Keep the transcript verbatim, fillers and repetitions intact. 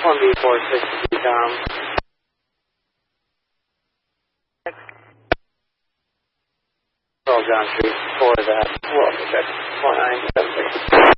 one B four sixty, Tom. twelve John Street, four that. Well, check four nine seven six.